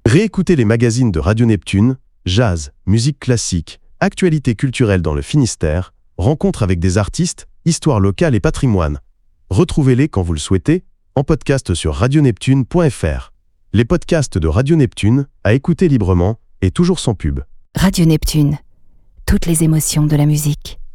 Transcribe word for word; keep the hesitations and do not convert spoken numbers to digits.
Réécoutez les magazines de Radio Neptune, jazz, musique classique, actualité culturelle dans le Finistère, rencontres avec des artistes, histoire locale et patrimoine. Retrouvez-les quand vous le souhaitez, en podcast sur radio neptune point f r. Les podcasts de Radio Neptune, à écouter librement et toujours sans pub. Radio Neptune, toutes les émotions de la musique.